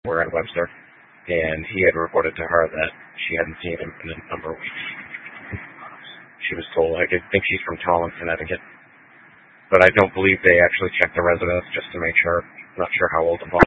were at Webster, and he had reported to her that she hadn't seen him in a number of weeks. She was told, I think she's from Tallinn, Connecticut. But I don't believe they actually checked the residence just to make sure. I'm not sure how old the boss